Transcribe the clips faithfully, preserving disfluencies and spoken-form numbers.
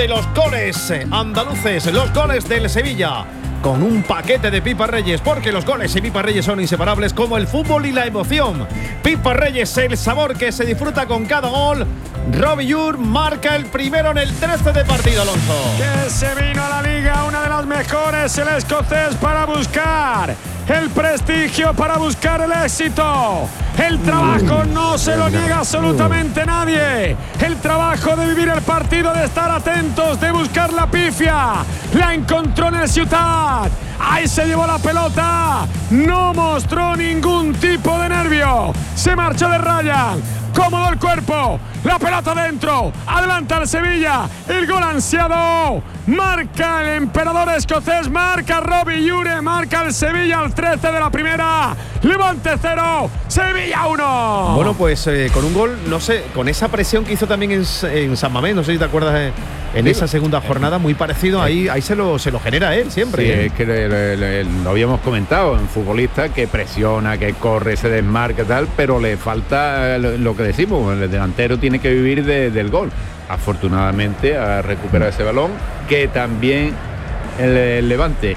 de los goles andaluces, los goles del Sevilla, con un paquete de Pipa Reyes, porque los goles y Pipa Reyes son inseparables como el fútbol y la emoción. Pipa Reyes, el sabor que se disfruta con cada gol. Robbie Ure marca el primero en el trece de partido, Alonso. Que se vino a la Liga, una de las mejores, el escocés, para buscar el prestigio, para buscar el éxito. El trabajo no se lo niega absolutamente nadie. El trabajo de vivir el partido, de estar atentos, de buscar la pifia. La encontró en el Ciutat. Ahí se llevó la pelota. No mostró ningún tipo de nervio. Se marchó de Ryan. Cómodo el cuerpo. La pelota dentro. Adelanta el Sevilla. El gol ansiado. Marca el emperador escocés. Marca Robbie Ure. Marca el Sevilla al trece de la primera. Levante cero. Sevilla uno. Bueno, pues eh, con un gol, no sé, con esa presión que hizo también en, en San Mamés, no sé si te acuerdas, eh, en sí, esa segunda jornada, muy parecido, ahí, ahí se lo se lo genera él siempre. Sí, ¿eh? es que le, le, le, lo habíamos comentado, un futbolista que presiona, que corre, se desmarca y tal, pero le falta lo, lo que decimos, el delantero tiene que vivir de, del gol. Afortunadamente ha recuperado ese balón, que también el, el Levante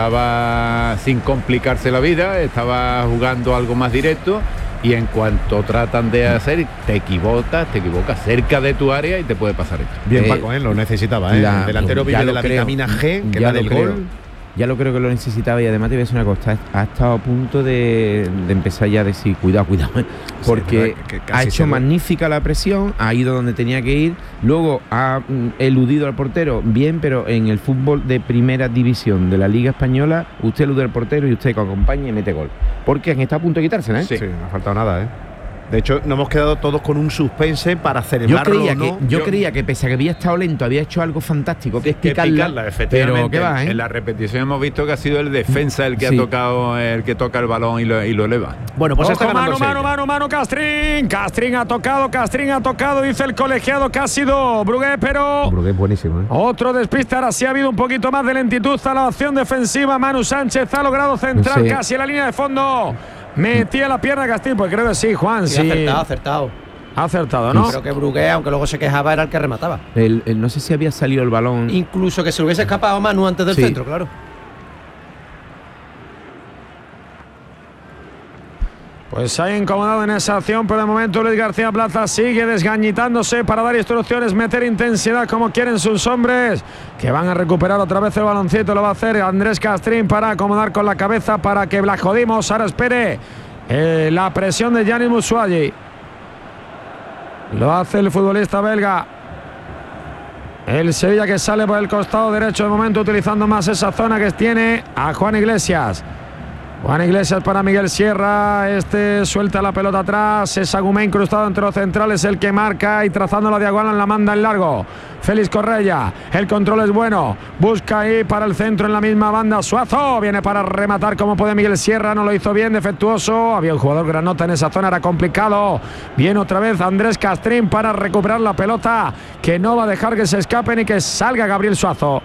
estaba sin complicarse la vida, estaba jugando algo más directo. Y en cuanto tratan de hacer, te equivocas, te equivocas cerca de tu área y te puede pasar esto. Bien, eh, Paco, ¿eh? Lo necesitaba, ¿eh? La, el delantero vive de la creo, vitamina G, que ya la del creo, gol. Ya lo creo que lo necesitaba, y además te voy a decir una cosa, ha estado a punto de, de empezar ya a decir, cuidado, cuidado, porque sí, ha hecho magnífica la presión, ha ido donde tenía que ir, luego ha mm, eludido al portero, bien, pero en el fútbol de primera división de la Liga Española, usted elude al portero y usted que acompaña y mete gol. Porque han estado a punto de quitársela, ¿eh? Sí, sí, no ha faltado nada, ¿eh? De hecho, nos hemos quedado todos con un suspense para celebrarlo. Yo creía, ¿no? que, yo, yo creía que pese a que había estado lento, había hecho algo fantástico, que es picarla, que picarla, efectivamente. Pero ¿qué va, eh? En la repetición hemos visto que ha sido el defensa el que sí. ha tocado, el que toca el balón y lo, y lo eleva. Bueno, pues Ojo, está ganando mano, mano, mano, mano, Castrín. Castrín ha tocado, Castrín ha tocado, dice el colegiado que ha sido Brugué, pero Brugué es buenísimo, ¿eh? Otro despiste, ahora sí ha habido un poquito más de lentitud a la opción defensiva. Manu Sánchez ha logrado centrar sí. casi en la línea de fondo. Metía la pierna Castrín, pues creo que sí, Juan. Sí, sí. acertado, acertado. Ha acertado, ¿no? Creo que Brugué, aunque luego se quejaba, era el que remataba. El, el, no sé si había salido el balón. Incluso que se le hubiese escapado a Manu antes del sí. centro, claro. Pues ha incomodado en esa acción, pero de momento Luis García Plaza sigue desgañitándose para dar instrucciones, meter intensidad como quieren sus hombres, que van a recuperar otra vez el baloncito. Lo va a hacer Andrés Castrín para acomodar con la cabeza para que la jodimos. Ahora espere eh, la presión de Gianni Musuagi. Lo hace el futbolista belga. El Sevilla que sale por el costado derecho de momento, utilizando más esa zona que tiene a Juan Iglesias. Juan Iglesias para Miguel Sierra, este suelta la pelota atrás, es Agumé incrustado entre los centrales el que marca y trazando la diagonal la manda en largo. Félix Correia, el control es bueno, busca ahí para el centro en la misma banda, Suazo, viene para rematar como puede Miguel Sierra, no lo hizo bien, defectuoso, había un jugador granota en esa zona, era complicado. Viene otra vez Andrés Castrín para recuperar la pelota, que no va a dejar que se escape ni que salga Gabriel Suazo.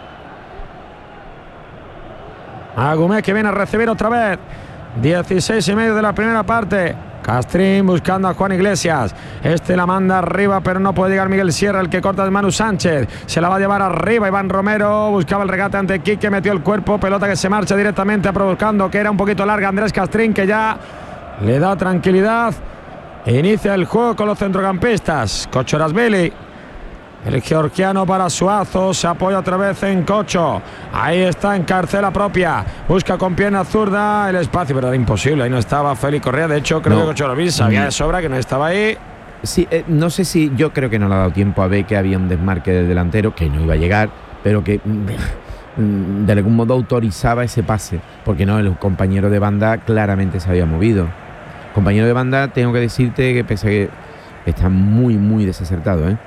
Agumé que viene a recibir otra vez. dieciséis y medio de la primera parte. Castrín buscando a Juan Iglesias. Este la manda arriba, pero no puede llegar Miguel Sierra. El que corta es Manu Sánchez. Se la va a llevar arriba Iván Romero. Buscaba el regate ante Quique, metió el cuerpo. Pelota que se marcha directamente, provocando que era un poquito larga. Andrés Castrín, que ya le da tranquilidad. Inicia el juego con los centrocampistas. Kochorashvili. El georgiano para Suazo, se apoya otra vez en Cocho. Ahí está en carcela propia. Busca con pierna zurda el espacio, pero era imposible. Ahí no estaba Félix Correa. De hecho, creo no. que Kochorashvili sabía de sobra que no estaba ahí. Sí, eh, no sé si, yo creo que no le ha dado tiempo a ver que había un desmarque del delantero, que no iba a llegar, pero que mm, de algún modo autorizaba ese pase. Porque no, el compañero de banda claramente se había movido. Compañero de banda, tengo que decirte que pese a que está muy, muy desacertado, ¿eh?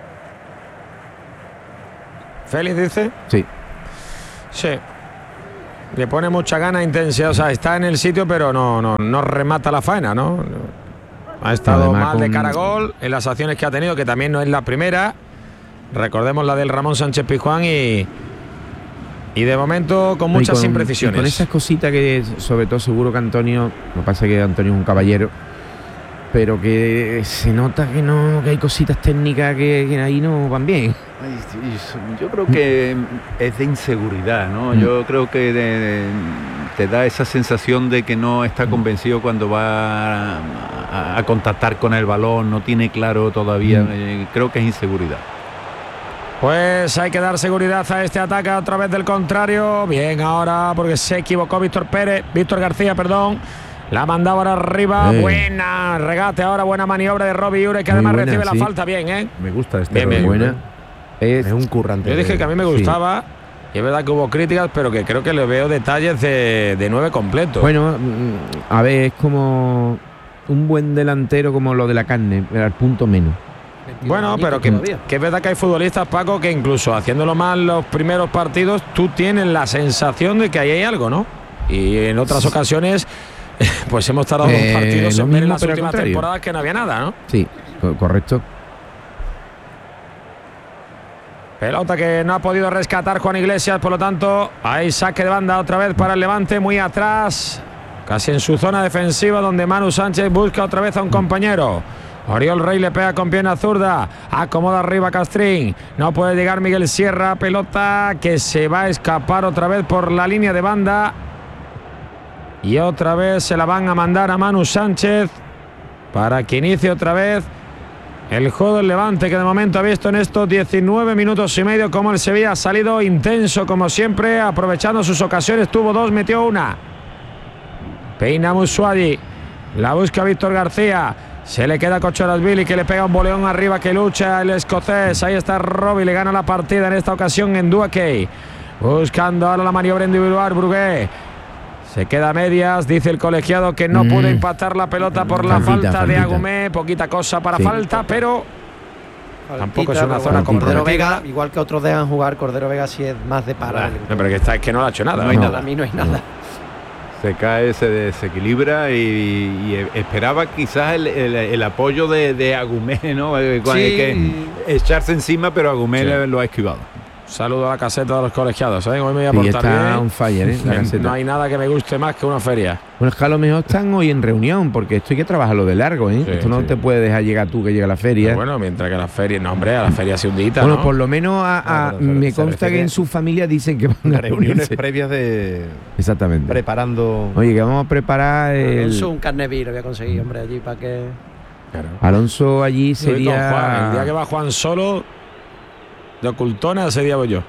Félix dice. Sí. Sí. Le pone mucha gana, intensidad. O sea, está en el sitio, pero no, no, no remata la faena, ¿no? Ha estado Además, mal con... de cara a gol en las acciones que ha tenido, que también no es la primera. Recordemos la del Ramón Sánchez Pizjuán y. Y de momento con muchas con, imprecisiones. Con esas cositas que, sobre todo, seguro que Antonio. No pasa que Antonio es un caballero. Pero que se nota que no, que hay cositas técnicas que, que ahí no van bien. Yo creo que es de inseguridad, ¿no? Yo creo que de, de, te da esa sensación de que no está convencido cuando va a, a, a contactar con el balón, no tiene claro todavía, eh, creo que es inseguridad. Pues hay que dar seguridad a este ataque a través del contrario. Bien ahora porque se equivocó Víctor Pérez, Víctor García, perdón. La mandaba ahora arriba, eh. buena regate ahora, buena maniobra de Robbie Ure, que muy además buena, recibe sí. la falta bien, ¿eh? Me gusta este bien, bien. buena. Es, es un currante. Yo dije que a mí me gustaba, sí. y es verdad que hubo críticas, pero que creo que le veo detalles de, de nueve completo. Bueno, a ver, es como un buen delantero como lo de la carne, al punto menos. Bueno, pero que, que es verdad que hay futbolistas, Paco, que incluso haciéndolo mal los primeros partidos, tú tienes la sensación de que ahí hay algo, ¿no? Y en otras ocasiones, pues hemos tardado eh, dos partidos en ver en las últimas temporadas que no había nada, ¿no? Sí, correcto. Pelota que no ha podido rescatar Juan Iglesias, por lo tanto, hay saque de banda otra vez para el Levante, muy atrás, casi en su zona defensiva, donde Manu Sánchez busca otra vez a un compañero. Oriol Rey le pega con pierna zurda, acomoda arriba Castrín, no puede llegar Miguel Sierra, pelota que se va a escapar otra vez por la línea de banda y otra vez se la van a mandar a Manu Sánchez para que inicie otra vez el juego del Levante, que de momento ha visto en estos diecinueve minutos y medio como el Sevilla ha salido intenso como siempre, aprovechando sus ocasiones, tuvo dos, metió una. Peina Musuadi, la busca Víctor García, se le queda Kochorasvili, que le pega un boleón arriba, que lucha el escocés, ahí está Robbie, le gana la partida en esta ocasión en Duakey, buscando ahora la maniobra individual Brugué. Se queda a medias, dice el colegiado que no mm. pudo impactar la pelota por la faltita, falta faltita. de Agumé, poquita cosa para sí. falta, pero faltita, tampoco es una zona Cordero Vega, igual que otros dejan jugar, Cordero Vega sí es más de parar. No, pero que está, es que no le ha hecho nada. No, no hay no. nada, a mí no hay nada. Se cae, se desequilibra y, y esperaba quizás el, el, el apoyo de, de Agumé, ¿no? Sí. Que echarse encima, pero Agumé sí. lo ha esquivado. Saludo a la caseta de los colegiados, ¿eh? Hoy me voy a portar bien. Está on fire, ¿eh? La caseta. No hay nada que me guste más que una feria. Bueno, es que a lo mejor están hoy en reunión, porque esto hay que trabajarlo de largo, ¿eh? Sí, esto no sí. te puede dejar llegar tú que llega a la feria. Pero bueno, mientras que la feria, no hombre, a la feria hace un día, Bueno, ¿no? por lo menos a, a, ah, bueno, me consta que en su familia dicen que van a reuniones previas de... Exactamente. Preparando... Oye, que vamos a preparar el... Alonso un carneví lo voy a conseguir, hombre, allí para que... Claro. Alonso allí sería... Juan, el día que va Juan solo... de ocultona, ese día voy yo.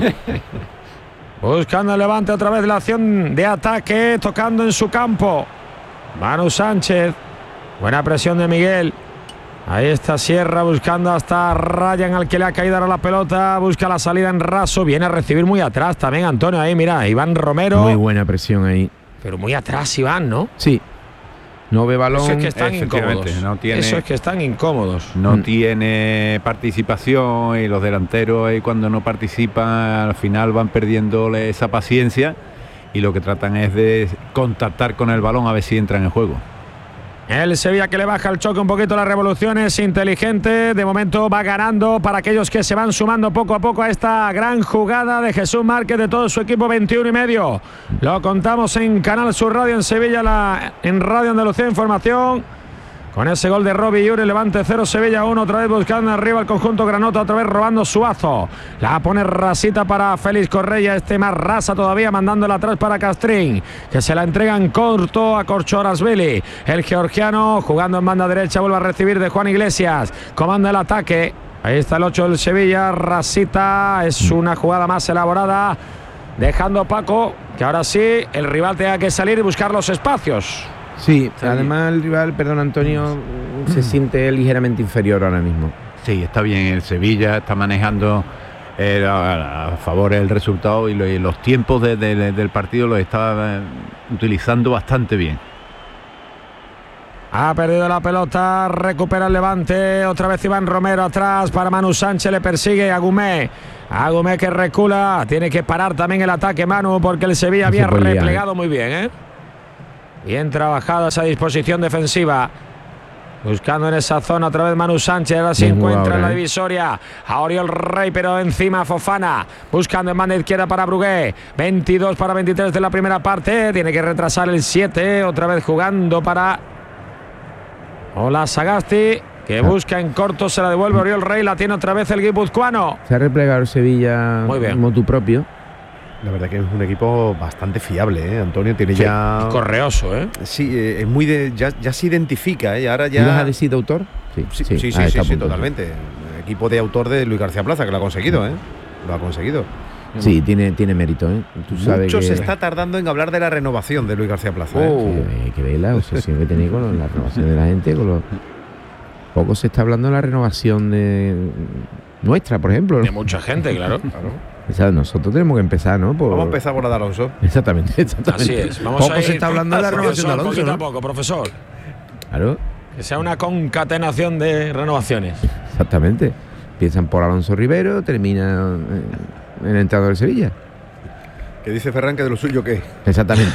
Buscando el Levante otra vez la acción de ataque, tocando en su campo. Manu Sánchez, buena presión de Miguel. Ahí está Sierra buscando hasta Ryan, al que le ha caído ahora la pelota. Busca la salida en raso, viene a recibir muy atrás también Antonio. Ahí mira, Iván Romero. Muy buena presión ahí. Pero muy atrás Iván, ¿no? Sí. No ve balón. Eso es que están incómodos. No tiene, Eso es que están incómodos. No mm. tiene participación y los delanteros ahí cuando no participan al final van perdiendo esa paciencia y lo que tratan es de contactar con el balón a ver si entran en juego. El Sevilla que le baja el choque un poquito las revoluciones, inteligente, de momento va ganando para aquellos que se van sumando poco a poco a esta gran jugada de Jesús Márquez, de todo su equipo, veintiuno y medio. Lo contamos en Canal Sur Radio en Sevilla, la, en Radio Andalucía Información. Con ese gol de Robbie Ure, Levante cero, Sevilla uno, otra vez buscando arriba el conjunto granota, otra vez robando Suazo. La pone rasita para Félix Correia, este más rasa todavía, mandándola atrás para Castrín, que se la entrega en corto a Kochorasvili. El georgiano, jugando en banda derecha, vuelve a recibir de Juan Iglesias. Comanda el ataque. Ahí está el ocho del Sevilla, rasita, es una jugada más elaborada, dejando Paco, que ahora sí, el rival tenga que salir y buscar los espacios. Sí, además el rival, perdón Antonio, se siente ligeramente inferior ahora mismo. Sí, está bien el Sevilla, está manejando eh, a, a favor el resultado y, lo, y los tiempos de, de, del partido los está eh, utilizando bastante bien. Ha perdido la pelota, recupera el Levante, otra vez Iván Romero atrás para Manu Sánchez, le persigue Agumé. Agumé que recula, tiene que parar también el ataque Manu porque el Sevilla había replegado muy bien, ¿eh? Bien trabajado esa disposición defensiva. Buscando en esa zona otra vez Manu Sánchez. Ahora se encuentra ahora, en la divisoria. A Oriol Rey, pero encima Fofana. Buscando en banda izquierda para Brugué. veintidós para veintitrés de la primera parte. Tiene que retrasar el siete. Otra vez jugando para Ola Sagasti. que busca en corto, se la devuelve Oriol Rey, la tiene otra vez el guipuzcoano. Se ha replegado el Sevilla muy bien, motu propio. La verdad que es un equipo bastante fiable, ¿eh? Antonio tiene sí, ya correoso, ¿eh? Sí, eh, es muy de ya, ya se identifica, ¿eh? Ahora ya. ¿Ibas a decir de autor? Sí, sí, sí, sí, sí, sí, sí totalmente. Equipo de autor de Luis García Plaza, que lo ha conseguido, ¿eh? Lo ha conseguido. Sí, tiene, tiene mérito, ¿eh? Tú sabes Mucho que... se está tardando en hablar de la renovación de Luis García Plaza, ¿eh? Oh. Sí, hay que ver la obsesión que tenéis con la renovación de la gente, con los... Poco se está hablando de la renovación de nuestra, por ejemplo, ¿no? De mucha gente, claro. claro. O sea, nosotros tenemos que empezar, ¿no? Por... Vamos a empezar por la de Alonso. Exactamente, exactamente. Así es. Vamos Poco a ir, se está hablando de la renovación de Alonso, poquito ¿no? a poco, profesor. Claro. Que sea una concatenación de renovaciones. Exactamente. Empiezan por Alonso Rivero, termina en el entrenador del Sevilla. Que dice Ferran que de lo suyo qué. Exactamente.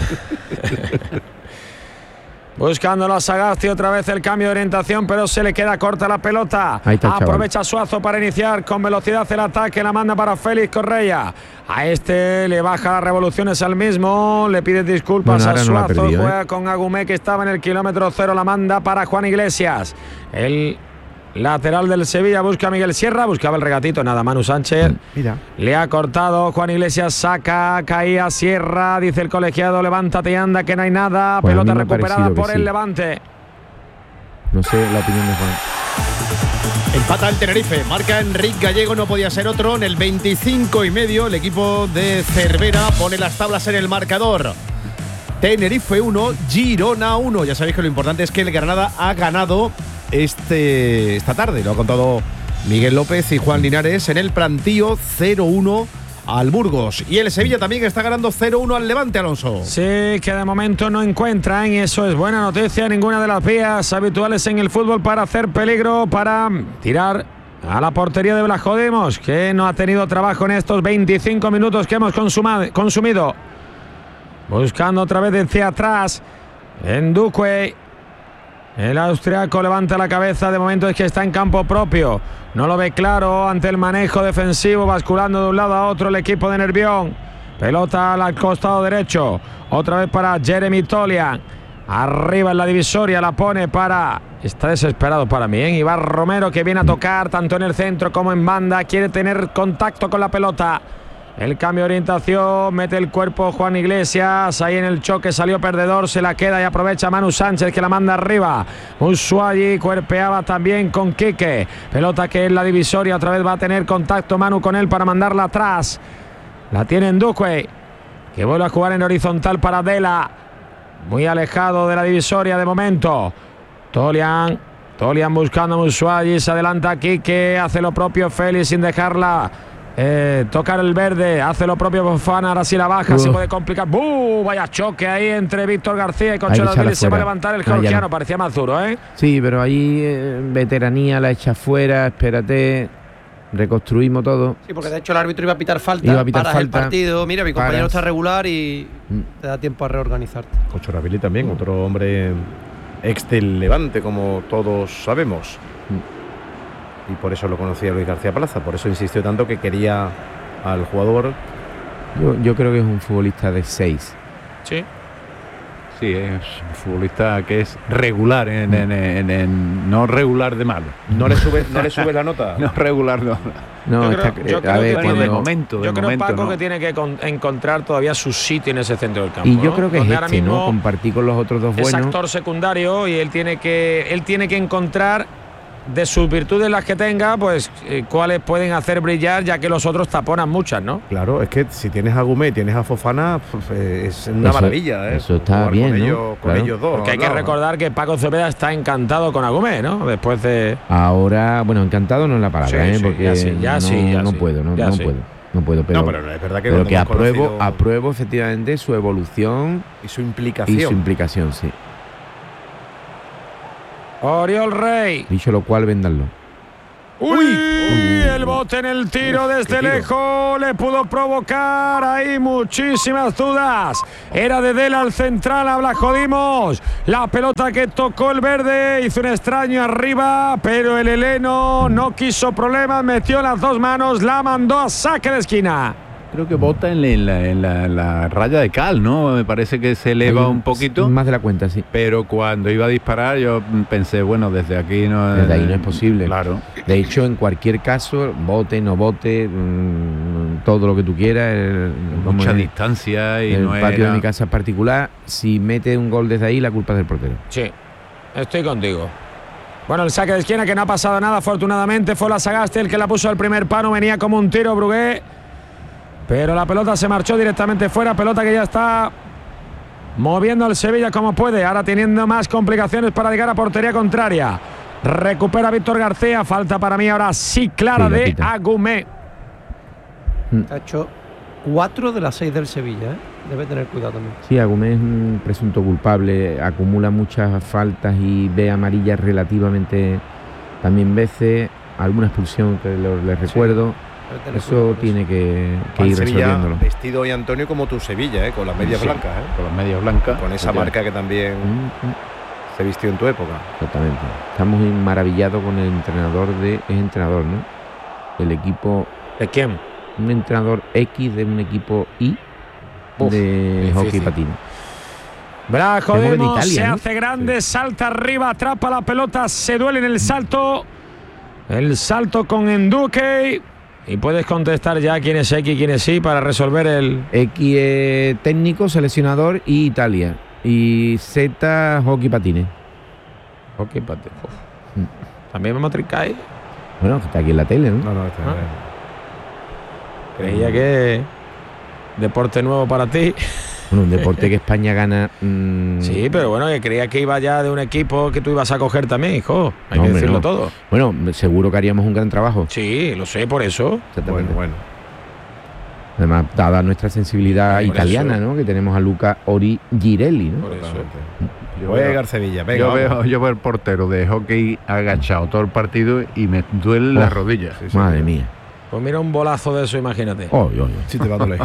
Buscándolo a Sagasti, otra vez el cambio de orientación, pero se le queda corta la pelota. Ahí está el Aprovecha Suazo para iniciar con velocidad el ataque, la manda para Félix Correia. A este le baja las revoluciones al mismo, le pide disculpas bueno, a Suazo, no perdido, juega ¿eh? con Agumé, que estaba en el kilómetro cero, la manda para Juan Iglesias. El lateral del Sevilla busca a Miguel Sierra, buscaba el regatito, nada, Manu Sánchez. Mira. Le ha cortado, Juan Iglesias saca, caía Sierra, dice el colegiado, levántate y anda, que no hay nada. Bueno, pelota recuperada por sí. el Levante. No sé la opinión de Juan. Empata el Tenerife, marca Enrique Gallego, no podía ser otro. En el veinticinco y medio, el equipo de Cervera pone las tablas en el marcador. Tenerife uno, Girona uno. Ya sabéis que lo importante es que el Granada ha ganado Este, esta tarde, lo ha contado Miguel López y Juan Linares en el plantío cero uno al Burgos. Y el Sevilla también está ganando cero uno al Levante, Alonso. Sí, que de momento no encuentran, y eso es buena noticia, ninguna de las vías habituales en el fútbol para hacer peligro, para tirar a la portería de Blascodemos, que no ha tenido trabajo en estos veinticinco minutos que hemos consumido. Buscando otra vez hacia atrás en Duque. El austriaco levanta la cabeza, de momento es que está en campo propio. No lo ve claro ante el manejo defensivo, basculando de un lado a otro el equipo de Nervión. Pelota al costado derecho, otra vez para Jeremy Tolian. Arriba en la divisoria, la pone para... Está desesperado para mí, ¿eh? Iván Romero, que viene a tocar tanto en el centro como en banda. Quiere tener contacto con la pelota. El cambio de orientación, mete el cuerpo Juan Iglesias, ahí en el choque salió perdedor, se la queda y aprovecha Manu Sánchez, que la manda arriba. Ushuayi cuerpeaba también con Quique, pelota que en la divisoria, otra vez va a tener contacto Manu con él para mandarla atrás. La tiene en Duque, que vuelve a jugar en horizontal para Dela, muy alejado de la divisoria de momento. Tolian, Tolian buscando a Ushuayi, se adelanta Quique, hace lo propio Félix sin dejarla Eh, tocar el verde, hace lo propio Fofana, ahora sí la baja, uh. se puede complicar. ¡Buh! Vaya choque ahí entre Víctor García y Conchero Vélez, se va a levantar el georgiano, no. Parecía más duro, ¿eh? Sí, pero ahí eh, veteranía, la echa fuera, espérate, reconstruimos todo. Sí, porque de hecho el árbitro iba a pitar falta, iba a pitar paras falta, el partido, mira, mi compañero paras. está regular y mm. te da tiempo a reorganizarte. Conchero Vélez también, mm. otro hombre ex del Levante, como todos sabemos. Mm. Y por eso lo conocía Luis García Plaza, por eso insistió tanto que quería al jugador. Yo, yo creo que es un futbolista de seis. Sí. Sí, es un futbolista que es regular, en, en, en, en, no regular de malo. ¿No le sube, no le sube la nota? No regular, no. No, yo creo, está, yo creo a ver, que tiene, de momento, de yo creo momento, Paco ¿no? que tiene que con, encontrar todavía su sitio en ese centro del campo. Y yo ¿no? creo que Donde es este, ¿no? Compartir con los otros dos es buenos. actor secundario y él tiene que, él tiene que encontrar de sus virtudes las que tenga, pues eh, cuáles pueden hacer brillar, ya que los otros taponan muchas, ¿no? Claro, es que si tienes a Gumé, tienes a Fofana, pues, eh, es una eso, maravilla, ¿eh? Eso está bien, con, ¿no? ellos, con claro. ellos dos. Porque hay que recordar que Paco Cepeda está encantado con Agumé, ¿no? Después de... Ahora, bueno, encantado no es la palabra, sí, ¿eh? sí, Porque ya sí, ya no, sí, ya no sí. puedo, no, Ya no sí. puedo. No puedo, pero, no, pero es verdad que, pero que apruebo, conocido... apruebo efectivamente su evolución y su implicación. Y su implicación, sí. Oriol Rey. Dicho lo cual, véndanlo. ¡Uy! Uy, el bote en el tiro desde lejos le pudo provocar ahí muchísimas dudas. Era de Dela al central, a Blascodimos. La pelota que tocó el verde hizo un extraño arriba, pero el heleno no quiso problemas, metió las dos manos, la mandó a saque de esquina. creo que bota en la, en la, en la, en la raya de cal, ¿no? Me parece que se eleva un poquito. Más de la cuenta, sí. Pero cuando iba a disparar yo pensé, bueno, desde aquí no... Desde ahí no es posible. Claro. De hecho, en cualquier caso, bote, no bote, mmm, todo lo que tú quieras. El, Mucha distancia y el no patio era... de mi casa es particular. Si mete un gol desde ahí, la culpa es del portero. Sí, estoy contigo. Bueno, el saque de esquina que no ha pasado nada, afortunadamente. Fue la Sagasti el que la puso al primer palo. Venía como un tiro Brugué. Pero la pelota se marchó directamente fuera. Pelota que ya está moviendo el Sevilla como puede. Ahora teniendo más complicaciones para llegar a portería contraria. Recupera Víctor García. Falta para mí ahora sí clara sí, de Agumé. Ha hecho cuatro de las seis del Sevilla, ¿eh? Debe tener cuidado también. Sí, Agumé es un presunto culpable. Acumula muchas faltas y ve amarillas relativamente también veces. Alguna expulsión que le recuerdo. Sí. Eso tiene que, que ir resolviéndolo. Vestido hoy Antonio como tu Sevilla, ¿eh? Con las medias sí, blancas, ¿eh? Con las medias blancas. Con esa marca que también mm-hmm. se vistió en tu época. Exactamente. Estamos maravillados con el entrenador de... Es entrenador, ¿no? El equipo... ¿De quién? Un entrenador X de un equipo Y Uf, de difícil. Hockey patín. Brajo Demo Italia, se ¿no? hace grande, sí. Salta arriba, atrapa la pelota, se duele en el salto. El salto con Enduque. Y puedes contestar ya quién es X y quién es Y para resolver el... X eh, técnico, seleccionador y Italia. Y Z, hockey patines. Hockey patines. ¿También me matricáis? Bueno, está aquí en la tele, ¿no? No, no, está ah. Creía que... Deporte nuevo para ti. Bueno, un deporte que España gana... Mmm... Sí, pero bueno, que creía que iba ya de un equipo que tú ibas a coger también, hijo. Hay no, que decirlo no. todo. Bueno, seguro que haríamos un gran trabajo. Sí, lo sé, por eso. Exactamente. Bueno, bueno. Además, dada nuestra sensibilidad sí, italiana, eso. ¿no? Que tenemos a Luca Ori Girelli, ¿no? Por eso. Yo voy a llegar a Sevilla. Venga, yo, veo, yo veo el portero de hockey agachado todo el partido y me duele oh, las rodillas. Sí, madre sí. mía. Pues mira un bolazo de eso, imagínate. Oh, oh, oh. Sí te va a doler.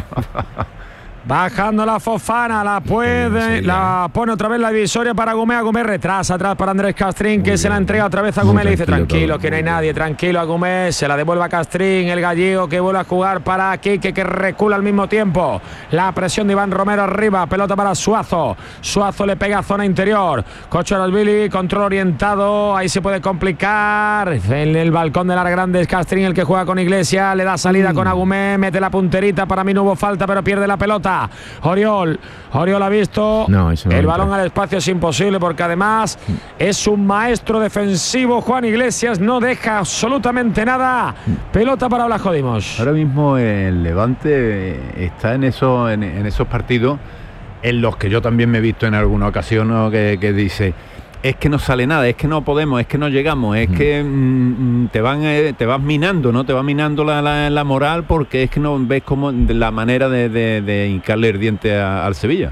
Bajando la Fofana, la puede, sí, la pone otra vez la divisoria para Agumé, Agumé retrasa atrás para Andrés Castrín, que bien. Se la entrega otra vez a Agumé, le dice tranquilo, todo, que no hay nadie, tranquilo Agumé, se la devuelve a Castrín, el gallego que vuelve a jugar para Quique, que recula al mismo tiempo, la presión de Iván Romero arriba, pelota para Suazo, Suazo le pega a zona interior, Cochorasvili, control orientado, ahí se puede complicar, en el balcón del área grande es Castrín el que juega con Iglesias, le da salida mm. con Agumé, mete la punterita, para mí no hubo falta, pero pierde la pelota. Oriol, Oriol ha visto no, eso no el balón al espacio es imposible porque además mm. es un maestro defensivo. Juan Iglesias no deja absolutamente nada. Mm. Pelota para Blas Dimos. Ahora mismo el Levante está en, eso, en, en esos partidos en los que yo también me he visto en alguna ocasión, ¿no? que, que dice es que no sale nada, es que no podemos, es que no llegamos, es mm. que mm, te van eh, te vas minando, ¿no? Te va minando la, la, la moral porque es que no ves como la manera de, de, de hincarle el diente a, al Sevilla.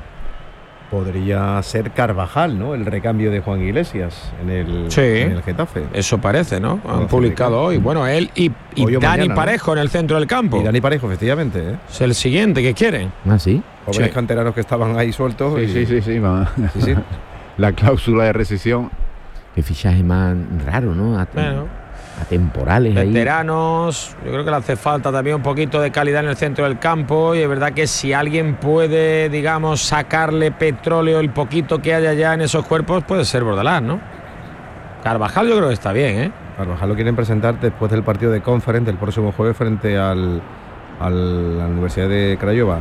Podría ser Carvajal, ¿no? El recambio de Juan Iglesias en el, sí, en el Getafe. Eso parece, ¿no? Han publicado hoy. Bueno, él y, y Dani mañana, ¿no? Parejo en el centro del campo. Y Dani Parejo, efectivamente. ¿eh? Es el siguiente que quieren. ¿Ah, sí? Jóvenes sí. canteranos que estaban ahí sueltos. Sí, y... sí, sí, sí, sí, sí. La cláusula de rescisión. Qué fichaje más raro, ¿no? At bueno, atemporales ahí. Veteranos, yo creo que le hace falta también un poquito de calidad en el centro del campo y es verdad que si alguien puede, digamos, sacarle petróleo el poquito que haya ya en esos cuerpos, puede ser Bordalás, ¿no? Carvajal yo creo que está bien, ¿eh? Carvajal lo quieren presentar después del partido de Conference el próximo jueves frente al, al a la Universidad de Craiova.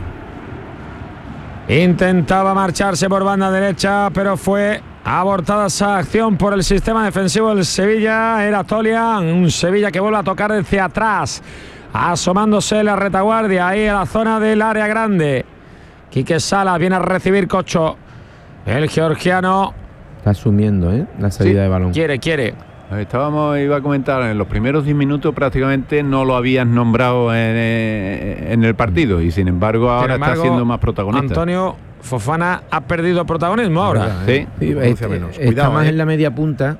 Intentaba marcharse por banda derecha, pero fue abortada esa acción por el sistema defensivo del Sevilla. Era Tolian, un Sevilla que vuelve a tocar desde atrás, asomándose la retaguardia ahí a la zona del área grande. Quique Salas viene a recibir Cocho. El georgiano está asumiendo ¿eh? la salida sí, de balón. Quiere, quiere. Estábamos, iba a comentar, en los primeros diez minutos prácticamente no lo habías nombrado en, en el partido y sin embargo ahora sin embargo, está siendo más protagonista. Antonio Fofana ha perdido protagonismo ahora. Sí, sí este, menos. Está Cuidado, más eh. en la media punta.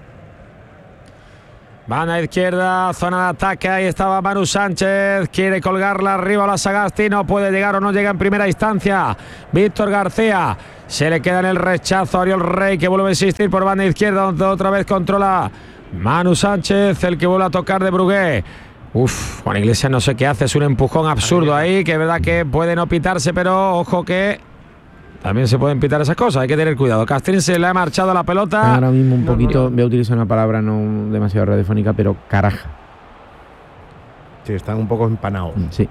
Van a izquierda, zona de ataque, ahí estaba Manu Sánchez, quiere colgarla arriba a la Sagasti, no puede llegar o no llega en primera instancia. Víctor García, se le queda en el rechazo a Oriol Rey, que vuelve a insistir por banda izquierda, donde otra vez controla Manu Sánchez, el que vuelve a tocar de Brugué. Uf, Juan Iglesias no sé qué hace, es un empujón absurdo ahí, que es verdad que puede no pitarse, pero ojo que también se pueden pitar esas cosas, hay que tener cuidado. Castrín se le ha marchado la pelota. Ahora mismo un no, poquito, no, voy a utilizar una palabra no demasiado radiofónica, pero caraja. Sí, están un poco empanados. Sí.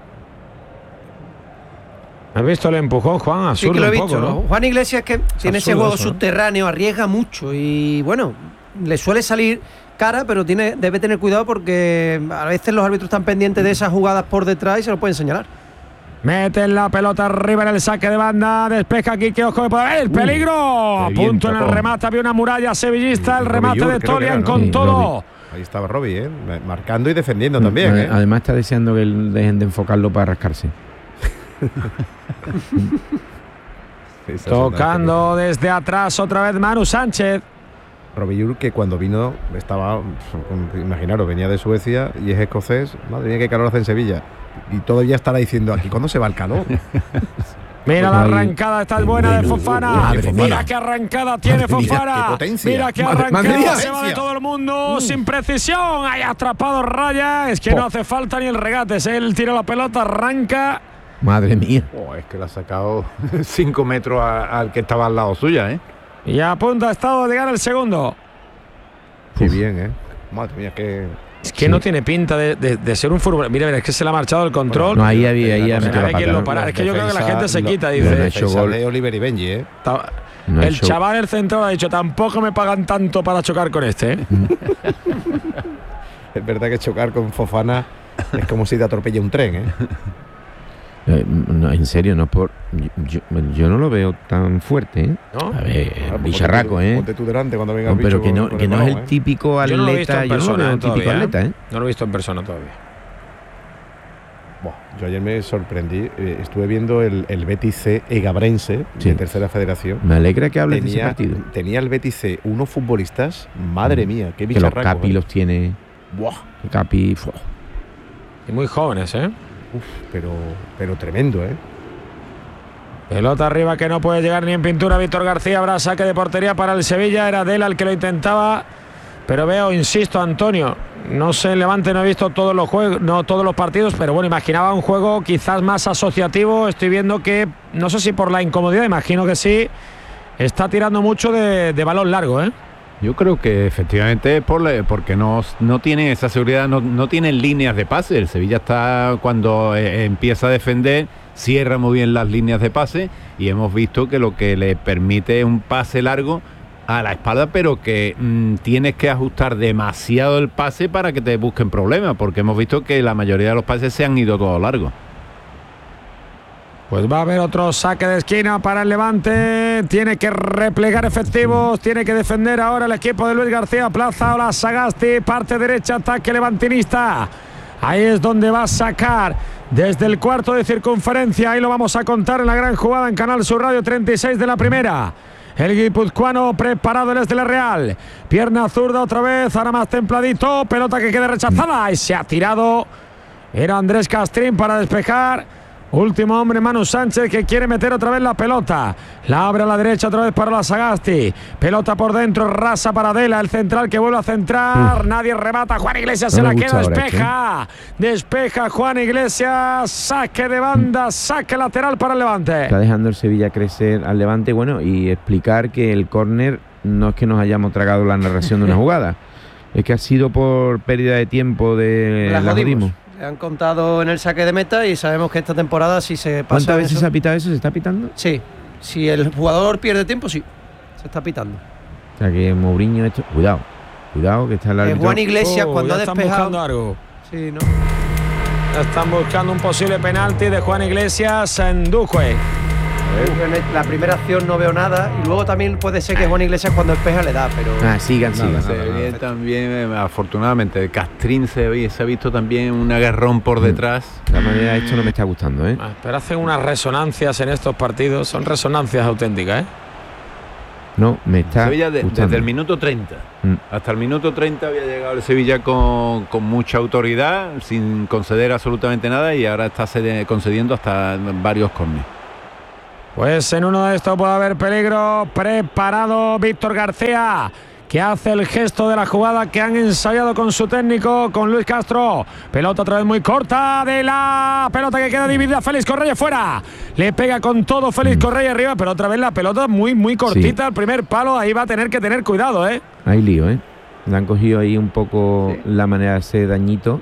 ¿Has visto el empujón, Juan? Absurdo. Sí que lo he un visto, poco, ¿no? Juan Iglesias que Es tiene ese absurdo juego eso, ¿no? subterráneo, arriesga mucho y bueno, le suele salir cara, pero tiene, debe tener cuidado porque a veces los árbitros están pendientes de esas jugadas por detrás y se lo pueden señalar. Meten la pelota arriba en el saque de banda, despeja aquí, que ojo de poder, el peligro. A punto en el remate, había una muralla sevillista, el remate Robillur, de creo que Tolian era, ¿no? con Sí, todo. Robbie. Ahí estaba Robbie, ¿eh? Marcando y defendiendo también. Ade- ¿eh? Además está deseando que dejen de enfocarlo para rascarse. Esas Tocando desde atrás otra vez Manu Sánchez. Robillur, que cuando vino estaba, imaginaros, venía de Suecia y es escocés. Madre mía, qué calor hace en Sevilla. Y todavía estará diciendo aquí, ¿cuándo se va el calor? Mira la Ahí. arrancada, esta es buena de Fofana. Madre Mira mía. qué arrancada tiene Madre mía, Fofana. qué potencia. Mira qué Madre- arrancada, madre mía. se va de todo el mundo sin precisión. Ahí atrapado Raya. Es que Po. no hace falta ni el regate. Es él tira la pelota, arranca. Madre mía. Oh, es que le ha sacado cinco metros a- al que estaba al lado suya, ¿eh? Y a punto ha estado de llegar el segundo. Qué bien, ¿eh? Madre mía, qué... Es que Sí. no tiene pinta de, de- de ser un fútbol. Mira, mira, es que se le ha marchado el control. No, ahí había, ahí la ha cosa- metido la Hay quien pata. lo ¿no? para. Es que yo creo que la defensa- gente se lo- quita, lo- dice. no ha la hecho defensa gol. de Oliver y Benji, ¿eh? Ta- No ha el hecho- chaval, el central, ha dicho: tampoco me pagan tanto para chocar con este. ¿eh? Es verdad que chocar con Fofana es como si te atropella un tren, ¿eh? Eh, no, en serio, no por. Yo, yo, yo no lo veo tan fuerte, ¿eh? ¿No? A ver, Ahora, pues bicharraco, ponte tú- ¿eh? Ponte tú delante cuando venga No, el pero bicho que no, con- con que el no es balón, el ¿eh? típico Yo no lo he visto atleta. en Yo no lo persona veo ¿eh? un típico todavía. atleta, ¿eh? No lo he visto en persona todavía. Buah, yo ayer me sorprendí, eh, estuve viendo el, el Betis C Egabrense Sí. de Tercera Federación. Me alegra que hables de ese Tenía, partido. tenía el Betis C unos futbolistas, madre mía, qué Que los bicharracos. Capi ¿eh? los tiene. Buah, Que Capi. fu- Y muy jóvenes, ¿eh? uf, pero, pero tremendo, ¿eh? Pelota arriba que no puede llegar ni en pintura. Víctor García, habrá saque de portería para el Sevilla. Era Dela el que lo intentaba. Pero veo, insisto, Antonio, no sé, Levante no he visto todos los juegos, no todos los partidos, pero bueno, imaginaba un juego quizás más asociativo. Estoy viendo que, no sé si por la incomodidad, imagino que sí, está tirando mucho de, de balón largo, ¿eh? Yo creo que efectivamente es por la- porque no, no tienen esa seguridad, no, no tienen líneas de pase. El Sevilla está, cuando eh, empieza a defender, cierra muy bien las líneas de pase y hemos visto que lo que le permite es un pase largo a la espalda, pero que mm, tienes que ajustar demasiado el pase para que te busquen problemas, porque hemos visto que la mayoría de los pases se han ido todos largos. Pues va a haber otro saque de esquina para el Levante. Tiene que replegar efectivos. Tiene que defender ahora el equipo de Luis García Plaza. Ahora Sagasti, parte derecha, ataque levantinista. Ahí es donde va a sacar desde el cuarto de circunferencia. Ahí lo vamos a contar en la gran jugada en Canal Sur Radio, treinta y seis de la primera. El guipuzcoano preparado el este de la Real. Pierna zurda otra vez, ahora más templadito. Pelota que queda rechazada y se ha tirado. Era Andrés Castrín para despejar. Último hombre, Manu Sánchez, que quiere meter otra vez la pelota. La abre a la derecha otra vez para la Sagasti. Pelota por dentro, rasa para Dela. El central que vuelve a centrar. Uf. Nadie remata. Juan Iglesias No se me la gusta queda, ahora despeja. esto, Despeja Juan Iglesias. Saque de banda, saque lateral para el Levante. Está dejando el Sevilla crecer al Levante. Bueno, y explicar que el córner no es que nos hayamos tragado la narración de una jugada. Es que ha sido por pérdida de tiempo de La la jodimos. jodimos. Le han contado en el saque de meta y sabemos que esta temporada si se pasa ¿Cuántas veces eso- se ha pitado eso? ¿Se está pitando? Sí, si el jugador pierde tiempo, sí, se está pitando. O sea que Mourinho esto. Cuidado, cuidado que está el Eh, árbitro. Juan Iglesias Oh, cuando ya ha están despejado. buscando algo. Sí, ¿no? Ya están buscando un posible penalti de Juan Iglesias en Duque. En la primera acción no veo nada y luego también puede ser que Juan Iglesias cuando despeja le da, pero Ah, sigan, sigan. Se ve también, eh, afortunadamente, Castrín se, ve- se ha visto también un agarrón por detrás. De todas maneras, esto no me está gustando, ¿eh? Ah, pero hacen unas resonancias en estos partidos, son resonancias auténticas, ¿eh? No, me está Sevilla de- gustando. desde el minuto treinta. Mm. Hasta el minuto treinta había llegado el Sevilla con, con mucha autoridad, sin conceder absolutamente nada, y ahora está cede- concediendo hasta varios córneres. Pues en uno de estos puede haber peligro. Preparado Víctor García, que hace el gesto de la jugada que han ensayado con su técnico, con Luis Castro. Pelota otra vez muy corta de la pelota que queda dividida. Félix Correia fuera. Le pega con todo Félix Correia arriba, pero otra vez la pelota muy, muy cortita. Sí. El primer palo, ahí va a tener que tener cuidado, ¿eh? Hay lío, ¿eh? Le han cogido ahí un poco sí. la manera de hacer dañito.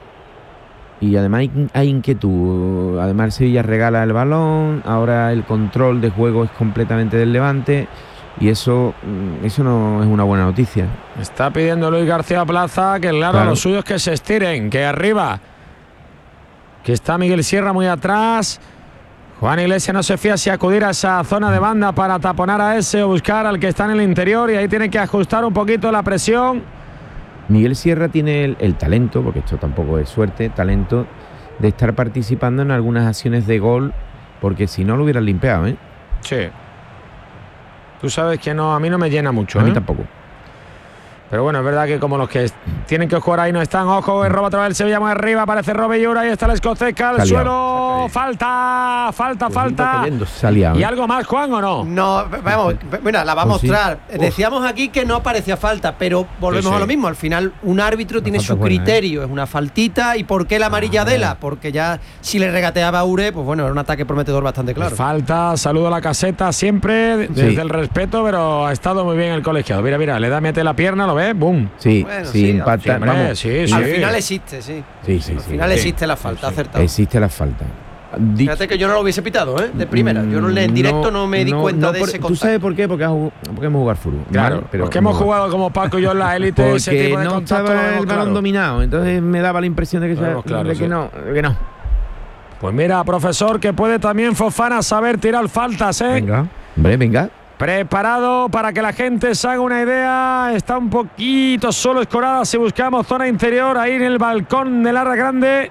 Y además hay, hay inquietud. Además Sevilla regala el balón. Ahora el control de juego es completamente del Levante. Y eso, eso no es una buena noticia. Está pidiendo Luis García Plaza que claro, claro. los suyos que se estiren, que arriba, que está Miguel Sierra muy atrás. Juan Iglesias no se fía si acudir a esa zona de banda para taponar a ese o buscar al que está en el interior, y ahí tiene que ajustar un poquito la presión. Miguel Sierra tiene el, el talento, porque esto tampoco es suerte, talento de estar participando en algunas acciones de gol, porque si no lo hubieran limpiado, ¿eh? Sí. Tú sabes que no, a mí no me llena mucho. A mí ¿eh? tampoco. Pero bueno, es verdad que como los que tienen que jugar ahí no están. Ojo, el robo otra vez el Sevilla muy arriba. Aparece Robillura. Ahí está el escocés al suelo. Falta, falta, falta. Salía, ¿Y algo más, Juan, o no? No, vamos, mira, la va a mostrar. Sí. Decíamos aquí que no parecía falta, pero volvemos sí, sí. a lo mismo. Al final, un árbitro la tiene su criterio. Buena, ¿eh? Es una faltita. ¿Y por qué la amarilla ah, de la? Porque ya si le regateaba a Ure, pues bueno, era un ataque prometedor bastante claro. Falta, saludo a la caseta siempre, desde sí. el respeto, pero ha estado muy bien el colegiado. Mira, mira, le da, mete la pierna, lo ¿ves? Boom. Sí, bueno, sí, impacta. Hombre, vamos. Sí, sí. Al final existe, sí. Sí, sí, Al sí, final sí. existe la falta, sí, acertado. Existe la falta. Fíjate que yo no lo hubiese pitado, ¿eh? De primera. Yo no, en directo no, no me di no, cuenta no, de por, ese contacto. ¿Tú sabes por qué? Porque, porque hemos jugado fútbol. Claro, pero porque hemos jugado como Paco y yo en la élite. Porque ese tipo de no estaba el balón claro. dominado. Entonces me daba la impresión de que, claro, sea, claro, de que sí. no, de que no. Pues mira, profesor, que puede también Fofana saber tirar faltas, ¿eh? Venga, hombre, venga. Preparado para que la gente se haga una idea. Está un poquito solo Escorada. Si buscamos zona interior, ahí en el balcón del área grande.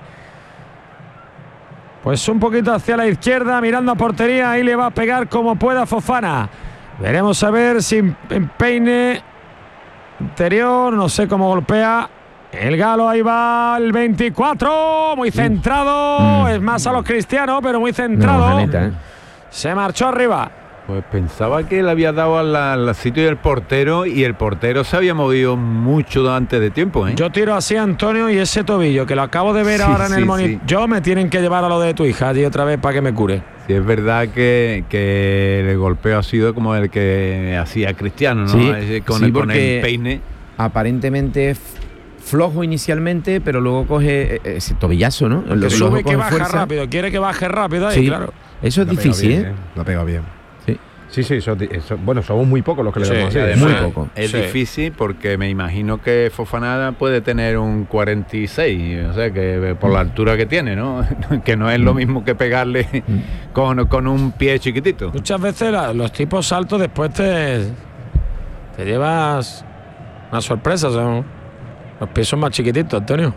Pues un poquito hacia la izquierda, mirando a portería. Ahí le va a pegar como pueda Fofana. Veremos a ver si empeine interior. No sé cómo golpea el Galo. Ahí va el veinticuatro. Muy centrado. Mm. Es más a los cristianos, pero muy centrado. No, neta, ¿eh? Se marchó arriba. Pues pensaba que le había dado al, al sitio del portero, y el portero se había movido mucho antes de tiempo, ¿eh? Yo tiro así, Antonio, y ese tobillo, que lo acabo de ver sí, ahora en sí, el monitor. Sí. Yo me tienen que llevar a lo de tu hija allí otra vez para que me cure. Sí, es verdad que, que el golpeo ha sido como el que hacía Cristiano, ¿no? Sí, con, sí, el, con el peine. Aparentemente flojo inicialmente, pero luego coge ese tobillazo, ¿no? Que sube que baja fuerza. rápido, quiere que baje rápido ahí, sí, claro. Eso es difícil, bien, ¿eh? Lo ha pegado bien. Sí, sí, eso, eso, bueno, somos muy pocos los que le damos sí, así. Muy ¿eh? poco. Es sí. difícil porque me imagino que Fofana puede tener un cuarenta y seis, o sea, que por la altura que tiene, ¿no? Que no es lo mismo que pegarle con, con un pie chiquitito. Muchas veces la, los tipos altos después te, te llevas una sorpresa, son, los pies son más chiquititos, Antonio.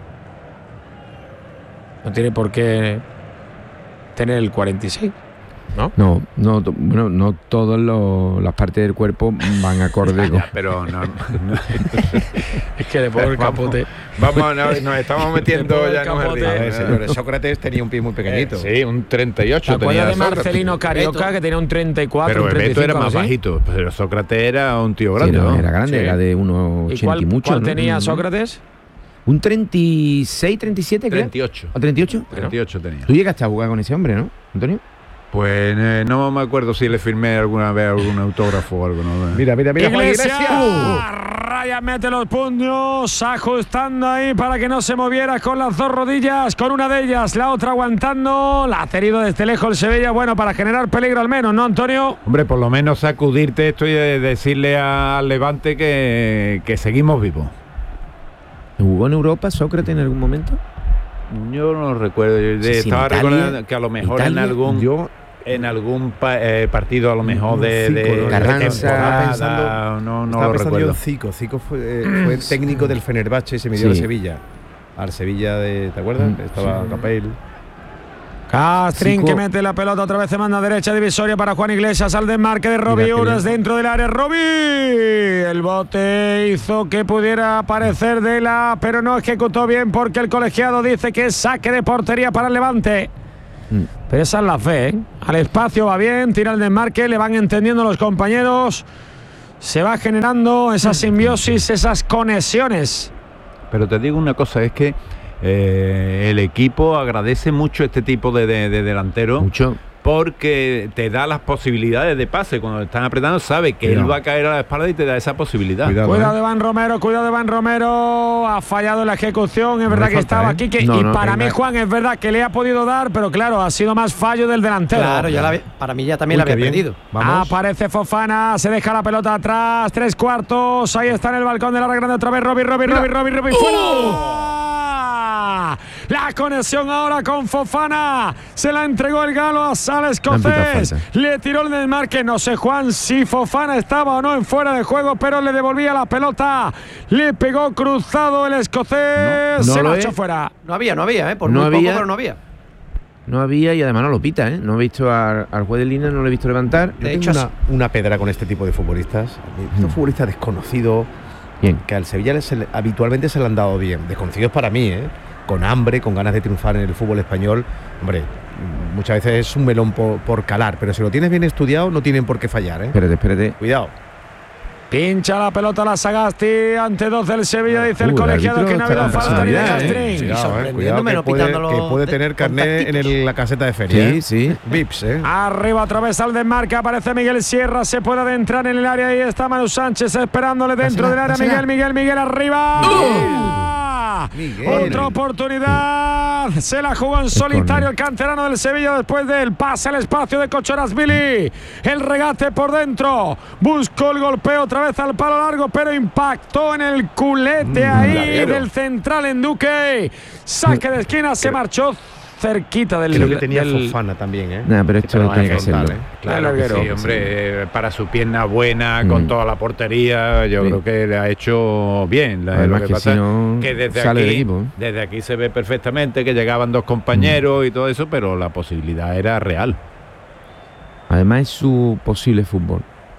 No tiene por qué tener el cuarenta y seis. ¿No? No, no, bueno, no todas las partes del cuerpo van acorde con... Pero no, no. Es que le pongo el capote. Vamos, vamos no, nos estamos metiendo ya en un jardín. A ver, señores, Sócrates tenía un pie muy pequeñito. Eh, sí, un treinta y ocho tenía. ¿Te acuerdas de Marcelino Carioca, Beto, que tenía un treinta y cuatro, pero un treinta y cinco? Beto era más ¿sí? bajito, pero Sócrates era un tío grande, sí, no, ¿no? Era grande, sí. Era de uno ochenta y, cuál, y mucho. ¿Cuál ¿no? tenía Sócrates? Un treinta y seis, treinta y siete, creo. treinta y ocho. ¿O treinta y ocho? treinta y ocho tenía. Tú llegaste a jugar con ese hombre, ¿no, Antonio? Pues eh, no me acuerdo si le firmé alguna vez algún autógrafo o algo, ¿no? Mira, mira, mira, Iglesias. Iglesia. Raya mete los puños, ajustando ahí para que no se moviera con las dos rodillas, con una de ellas, la otra aguantando. La ha tenido desde lejos el Sevilla, bueno, para generar peligro al menos, ¿no, Antonio? Hombre, por lo menos sacudirte esto y decirle al Levante que, que seguimos vivos. ¿Jugó en Europa Sócrates en algún momento? Yo no recuerdo. Yo sí, estaba Italia, recordando que a lo mejor Italia, en algún yo, en algún pa, eh, partido a lo mejor de, Zico, de, Carranza, de temporada, pensando, no, no estaba lo pensando recuerdo. Yo en Zico. Zico fue, eh, fue el técnico del Fenerbahce y se midió sí. a Sevilla. Al Sevilla de, ¿te acuerdas? Mm, estaba sí. Capel. Castrín Zico. Que mete la pelota otra vez, se manda derecha divisoria para Juan Iglesias al desmarque de Robbie Uras dentro del área. Robbie, el bote hizo que pudiera aparecer de la, pero no ejecutó bien porque el colegiado dice que es saque de portería para el Levante. Mm. Pero esa es la fe, ¿eh? Al espacio va bien, tira el desmarque, le van entendiendo los compañeros. se va generando esa simbiosis, esas conexiones. Pero te digo una cosa, es que eh, el equipo agradece mucho este tipo de, de, de delantero. Mucho. Porque te da las posibilidades de pase. Cuando están apretando, sabe que cuidado. Él va a caer a la espalda y te da esa posibilidad. Cuidado, cuidado eh. de Van Romero, cuidado de Van Romero. Ha fallado en la ejecución. Es no verdad que falta, estaba ¿eh? aquí. Que, no, y no, para mí, Juan, es verdad que le ha podido dar, pero claro, ha sido más fallo del delantero. Claro, ya la, para mí ya también Uy, la había perdido. Vamos. Aparece Fofana, se deja la pelota atrás. Tres cuartos. Ahí está en el balcón de la grande otra vez. Robbie, Robbie, Robbie, Robbie, Robbie. ¡Fuera! La conexión ahora con Fofana. Se la entregó el galo al escocés. Le tiró el desmarque. No sé, Juan, si Fofana estaba o no en fuera de juego, pero le devolvía la pelota. Le pegó cruzado el escocés. No, no se marchó fuera. No había, no había, ¿eh? Por no muy había, poco, pero no había. No había y además no lo pita, ¿eh? No he visto al, al juez de línea, no lo he visto levantar. De hecho, una, una pedra con este tipo de futbolistas. Estos mm. futbolistas desconocidos. Bien. Que al Sevilla les, habitualmente se le han dado bien. Desconocidos para mí, ¿eh? Con hambre, con ganas de triunfar en el fútbol español. Hombre, muchas veces es un melón por, por calar, pero si lo tienes bien estudiado no tienen por qué fallar, ¿eh? Espérate, espérate. Cuidado. Pincha la pelota la Sagasti ante dos del Sevilla, dice uh, el colegiado el que no ha habido falta ni de Castrín. Eh. Cuidado, eh, cuidado que, puede, que puede tener carnet en el, la caseta de feria. Sí, eh. sí. Vips, eh. Arriba otra vez al desmarque, aparece Miguel Sierra, se puede adentrar en el área y está Manu Sánchez esperándole dentro del área. Miguel, Miguel, Miguel arriba. Miguel. Miguel. Otra oportunidad. Se la jugó en solitario el canterano del Sevilla después del pase al espacio de Kochorashvili. El regate por dentro. Buscó el golpeo otra vez al palo largo, pero impactó en el culete mm, ahí larguero. Del central en Duque. Saque de esquina, se marchó cerquita del... Creo que tenía del... Fofana también, ¿eh? Nah, pero esto no tiene que hacerlo. ¿eh? Claro que sí, hombre, sí. Para su pierna buena, mm. con toda la portería, yo sí. creo que le ha hecho bien. La, Además lo que, que pasa si no que desde sale aquí, del equipo. Desde aquí se ve perfectamente que llegaban dos compañeros mm. y todo eso, pero la posibilidad era real. Además es su posible fútbol.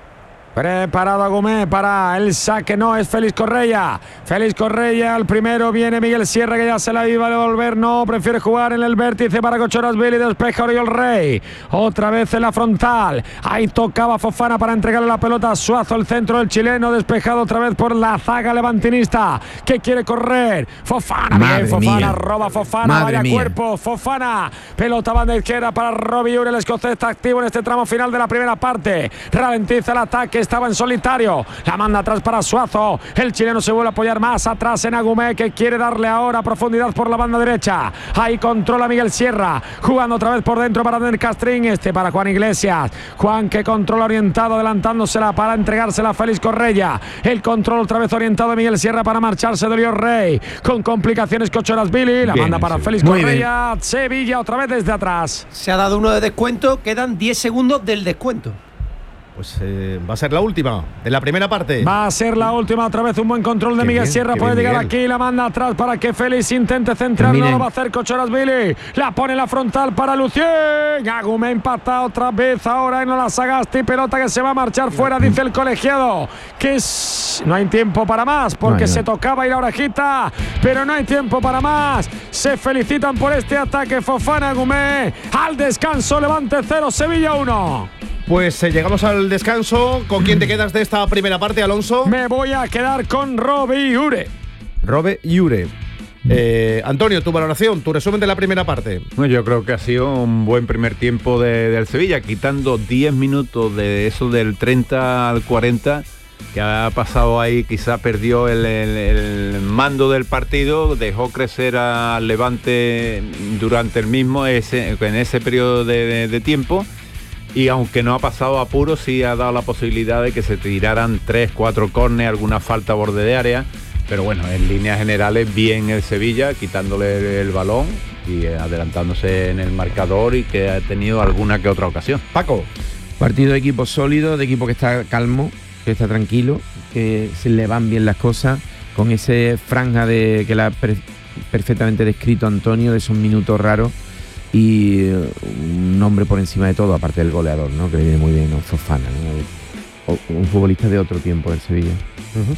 Preparado Agumé para el saque, no, es Félix Correia. Félix Correia, al primero viene Miguel Sierra, que ya se la iba a devolver, no, prefiere jugar en el vértice para Kochorashvili, despeja Oriol Rey. Otra vez en la frontal, ahí tocaba Fofana para entregarle la pelota a Suazo, el centro del chileno, despejado otra vez por la zaga levantinista, que quiere correr. Fofana, Madre bien, Fofana, mía. roba Fofana, Madre vaya mía. cuerpo, Fofana, pelota banda izquierda para Robbie Ure, el escocés está activo en este tramo final de la primera parte, ralentiza el ataque, estaba en solitario, la manda atrás para Suazo, el chileno se vuelve a apoyar más atrás en Agumé, que quiere darle ahora profundidad por la banda derecha, ahí controla Miguel Sierra, jugando otra vez por dentro para Daniel Castrín, este para Juan Iglesias, Juan que controla orientado, adelantándosela para entregársela a Félix Correia, el control otra vez orientado de Miguel Sierra para marcharse de Oriol Rey, con complicaciones Kochorashvili, la bien, manda para sí. Félix Muy Correia, bien. Sevilla otra vez desde atrás. Se ha dado uno de descuento, quedan diez segundos del descuento. Pues eh, va a ser la última de la primera parte. Va a ser la última, otra vez un buen control de qué Miguel bien, Sierra. Puede bien, llegar Miguel. Aquí, la manda atrás para que Félix intente centrar. No lo va a hacer Kochorashvili. La pone en la frontal para Lucien. Agumé empata otra vez ahora en la Sagasti. Pelota que se va a marchar fuera, dice el colegiado. Que es... no hay tiempo para más porque no, no. se tocaba y la orejita, pero no hay tiempo para más. Se felicitan por este ataque Fofana, Agumé. Al descanso, Levante cero, Sevilla uno. Pues eh, llegamos al descanso. ¿Con quién te quedas de esta primera parte, Alonso? Me voy a quedar con Robbie Ure. Robbie Ure. Eh, Antonio, tu valoración, tu resumen de la primera parte. Bueno, yo creo que ha sido un buen primer tiempo de, del Sevilla, quitando diez minutos de eso del treinta al cuarenta, que ha pasado ahí, quizá perdió el, el, el mando del partido, dejó crecer al Levante durante el mismo, ese, en ese periodo de, de, de tiempo. Y aunque no ha pasado apuro, sí ha dado la posibilidad de que se tiraran tres, cuatro córneres, alguna falta a borde de área. Pero bueno, en líneas generales, bien el Sevilla, quitándole el balón y adelantándose en el marcador, y que ha tenido alguna que otra ocasión. Paco. Partido de equipo sólido, de equipo que está calmo, que está tranquilo, que se le van bien las cosas, con ese franja de que la ha pre- perfectamente descrito Antonio, de esos minutos raros. Y un nombre por encima de todo, aparte del goleador, ¿no? Que le viene muy bien, ¿no? Fofana, ¿no? Un futbolista de otro tiempo del Sevilla. Uh-huh.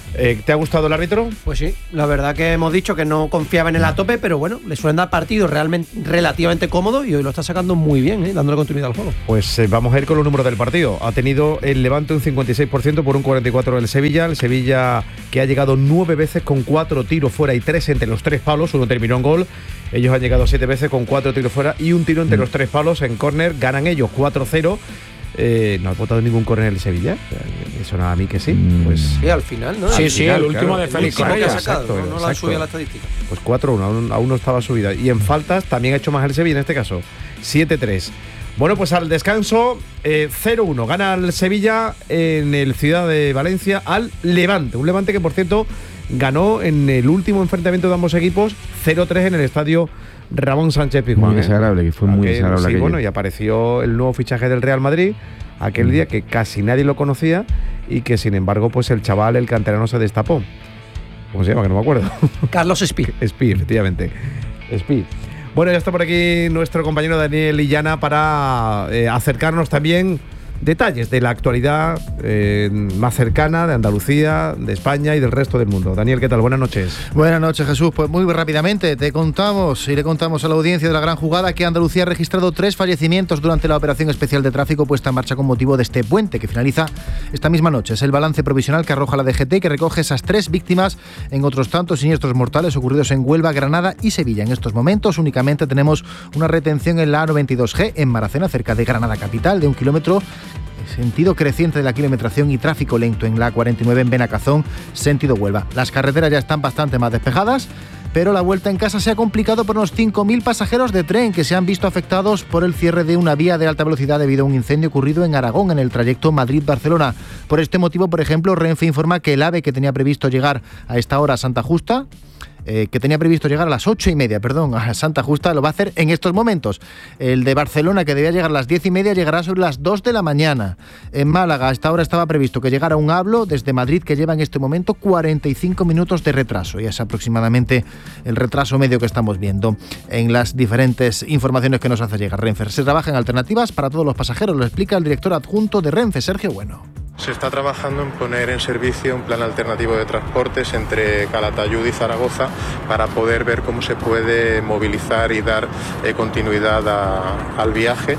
Eh, ¿Te ha gustado el árbitro? Pues sí, la verdad que hemos dicho que no confiaba en él a tope, pero bueno, le suelen dar partidos realmente relativamente cómodos y hoy lo está sacando muy bien, ¿eh? Dándole continuidad al juego. Pues eh, vamos a ir con los números del partido. Ha tenido el Levante un cincuenta y seis por ciento por un cuarenta y cuatro por ciento del Sevilla. El Sevilla que ha llegado nueve veces con cuatro tiros fuera y tres entre los tres palos. Uno terminó en gol. Ellos han llegado siete veces con cuatro tiros fuera y un tiro entre mm. los tres palos en córner. Ganan ellos cuatro cero. Eh, no ha votado ningún córner en el Sevilla. Eso nada a mí que sí. Mm. Pues sí, al final, ¿no? Sí, al sí, final, el último claro, de Félix Correa. Exacto, no, no la ha subido a la estadística. Pues cuatro uno, aún, aún no estaba subida. Y en faltas también ha hecho más el Sevilla en este caso. siete tres. Bueno, pues al descanso, eh, cero uno. Gana el Sevilla en el Ciudad de Valencia al Levante. Un Levante que, por cierto, ganó en el último enfrentamiento de ambos equipos cero tres en el estadio Ramón Sánchez Pizjuán. Muy desagradable, que fue muy aquel, desagradable. Sí, aquello. bueno, y apareció el nuevo fichaje del Real Madrid aquel mm. día que casi nadie lo conocía y que, sin embargo, pues el chaval, el canterano, se destapó. ¿Cómo se llama? Que no me acuerdo. Carlos Espí. Espí, efectivamente. Espí. Bueno, ya está por aquí nuestro compañero Daniel Illana para eh, acercarnos también detalles de la actualidad eh, más cercana de Andalucía, de España y del resto del mundo. Daniel, ¿qué tal? Buenas noches. Buenas noches, Jesús. Pues muy rápidamente te contamos y le contamos a la audiencia de la gran jugada que Andalucía ha registrado tres fallecimientos durante la operación especial de tráfico puesta en marcha con motivo de este puente que finaliza esta misma noche. Es el balance provisional que arroja la D G T, que recoge esas tres víctimas en otros tantos siniestros mortales ocurridos en Huelva, Granada y Sevilla. En estos momentos únicamente tenemos una retención en la A noventa y dos G en Maracena, cerca de Granada capital, de un kilómetro, sentido creciente de la kilometración, y tráfico lento en la A cuarenta y nueve en Benacazón, sentido Huelva. Las carreteras ya están bastante más despejadas, pero la vuelta en casa se ha complicado por unos cinco mil pasajeros de tren que se han visto afectados por el cierre de una vía de alta velocidad debido a un incendio ocurrido en Aragón en el trayecto Madrid-Barcelona. Por este motivo, por ejemplo, Renfe informa que el AVE que tenía previsto llegar a esta hora a Santa Justa, Eh, que tenía previsto llegar a las ocho y media, perdón, a Santa Justa, lo va a hacer en estos momentos. El de Barcelona, que debía llegar a las diez y media, llegará sobre las dos de la mañana. En Málaga, a esta hora estaba previsto que llegara un hablo desde Madrid, que lleva en este momento cuarenta y cinco minutos de retraso, y es aproximadamente el retraso medio que estamos viendo en las diferentes informaciones que nos hace llegar Renfe. Se trabaja en alternativas para todos los pasajeros, lo explica el director adjunto de Renfe, Sergio Bueno. Se está trabajando en poner en servicio un plan alternativo de transportes entre Calatayud y Zaragoza para poder ver cómo se puede movilizar y dar eh, continuidad a, al viaje.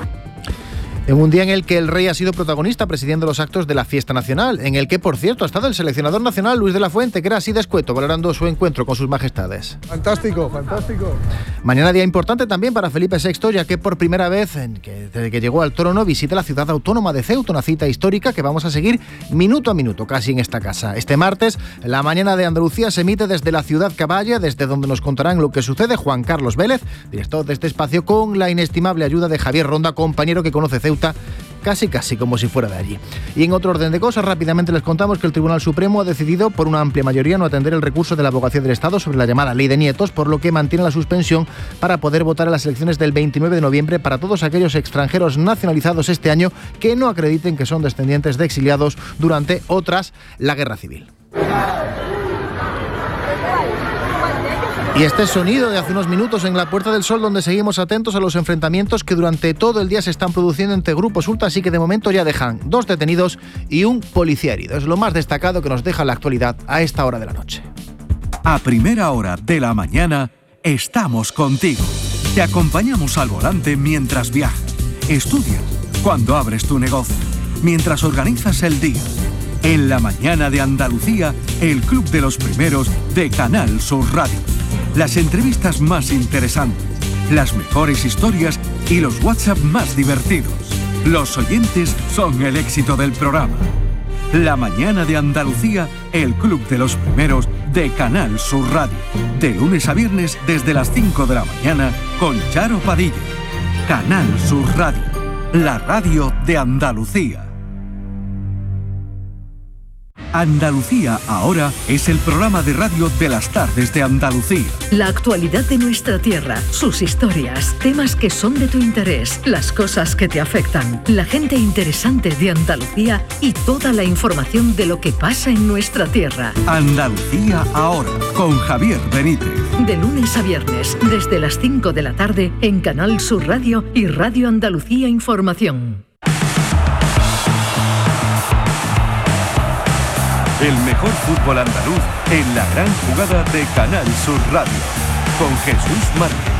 En un día en el que el rey ha sido protagonista presidiendo los actos de la fiesta nacional, en el que, por cierto, ha estado el seleccionador nacional Luis de la Fuente, que era así de escueto, valorando su encuentro con sus majestades. Fantástico, fantástico. Mañana día importante también para Felipe sexto, ya que por primera vez, en que, desde que llegó al trono, visita la ciudad autónoma de Ceuta, una cita histórica que vamos a seguir minuto a minuto, casi en esta casa. Este martes, la mañana de Andalucía se emite desde la ciudad Caballa, desde donde nos contarán lo que sucede Juan Carlos Vélez, director de este espacio, con la inestimable ayuda de Javier Ronda, compañero que conoce Ceuta casi casi como si fuera de allí. Y en otro orden de cosas, rápidamente les contamos que el Tribunal Supremo ha decidido por una amplia mayoría no atender el recurso de la Abogacía del Estado sobre la llamada Ley de Nietos, por lo que mantiene la suspensión para poder votar en las elecciones del veintinueve de noviembre para todos aquellos extranjeros nacionalizados este año que no acrediten que son descendientes de exiliados durante o tras la Guerra Civil. Y este sonido de hace unos minutos en la Puerta del Sol, donde seguimos atentos a los enfrentamientos que durante todo el día se están produciendo entre grupos ultra, así que de momento ya dejan dos detenidos y un policía herido. Es lo más destacado que nos deja la actualidad a esta hora de la noche. A primera hora de la mañana estamos contigo. Te acompañamos al volante mientras viajas, estudias, cuando abres tu negocio, mientras organizas el día. En la mañana de Andalucía, el Club de los Primeros de Canal Sur Radio. Las entrevistas más interesantes, las mejores historias y los WhatsApp más divertidos. Los oyentes son el éxito del programa. La mañana de Andalucía, el Club de los Primeros de Canal Sur Radio. De lunes a viernes desde las cinco de la mañana con Charo Padilla. Canal Sur Radio, la radio de Andalucía. Andalucía Ahora es el programa de radio de las tardes de Andalucía. La actualidad de nuestra tierra, sus historias, temas que son de tu interés, las cosas que te afectan, la gente interesante de Andalucía y toda la información de lo que pasa en nuestra tierra. Andalucía Ahora, con Javier Benítez. De lunes a viernes, desde las cinco de la tarde, en Canal Sur Radio y Radio Andalucía Información. El mejor fútbol andaluz en la gran jugada de Canal Sur Radio. Con Jesús Márquez.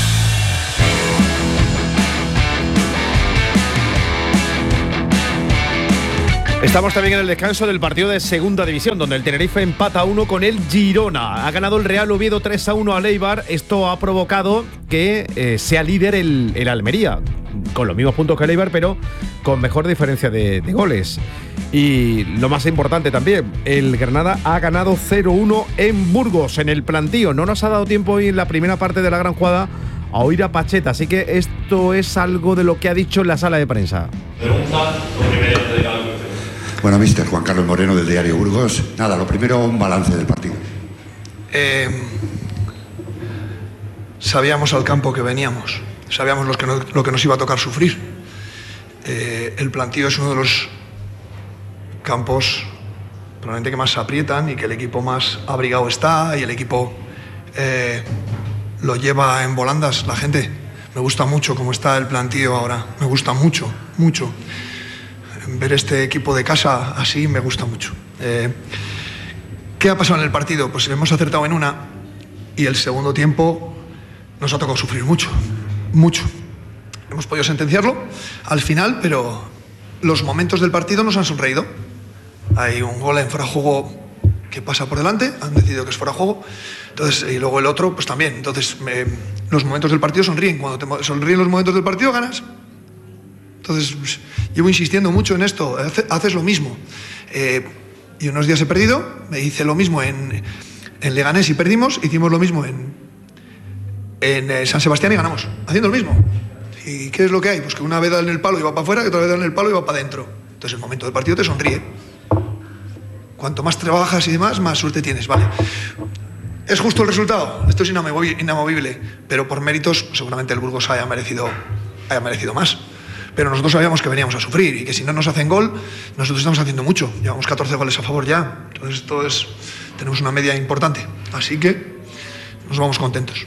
Estamos también en el descanso del partido de Segunda División, donde el Tenerife empata a uno con el Girona. Ha ganado el Real Oviedo tres a uno a Eibar. Esto ha provocado que eh, sea líder el, el Almería, con los mismos puntos que el Eibar, pero con mejor diferencia de, de goles. Y lo más importante también, el Granada ha ganado cero uno en Burgos, en el plantío. No nos ha dado tiempo hoy en la primera parte de la gran jugada a oír a Pacheta, así que esto es algo de lo que ha dicho en la sala de prensa. Pregunta, lo primero de cada uno. Bueno, mister Juan Carlos Moreno del diario Burgos. Nada, lo primero, un balance del partido. Eh, sabíamos al campo que veníamos, sabíamos los que no, lo que nos iba a tocar sufrir. Eh, el plantío es uno de los campos probablemente que más se aprietan y que el equipo más abrigado está y el equipo eh, lo lleva en volandas la gente. Me gusta mucho cómo está el plantío ahora, me gusta mucho, mucho. Ver este equipo de casa así me gusta mucho. Eh, ¿Qué ha pasado en el partido? Pues hemos acertado en una y el segundo tiempo nos ha tocado sufrir mucho, mucho. Hemos podido sentenciarlo al final, pero los momentos del partido nos han sonreído. Hay un gol en fuera de juego que pasa por delante, han decidido que es fuera de juego, entonces, y luego el otro pues también. Entonces me, los momentos del partido sonríen. Cuando te sonríen los momentos del partido ganas. Entonces, pues, llevo insistiendo mucho en esto, haces lo mismo. Eh, y unos días he perdido, me hice lo mismo en, en Leganés y perdimos, hicimos lo mismo en, en eh, San Sebastián y ganamos, haciendo lo mismo. ¿Y qué es lo que hay? Pues que una vez da en el palo y va para afuera, y otra vez da en el palo y va para adentro. Entonces el momento del partido te sonríe. Cuanto más trabajas y demás, más suerte tienes, ¿vale? ¿Es justo el resultado? Esto es inamovible, pero por méritos seguramente el Burgos haya merecido, haya merecido más. Pero nosotros sabíamos que veníamos a sufrir y que si no nos hacen gol, nosotros estamos haciendo mucho. Llevamos catorce goles a favor ya. Entonces esto es, tenemos una media importante. Así que nos vamos contentos.